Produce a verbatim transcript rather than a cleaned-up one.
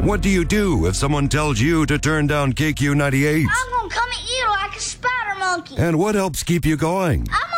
What do you do if someone tells you to turn down K Q ninety-eight? I'm gonna come at you like a spider monkey. And what helps keep you going? I'm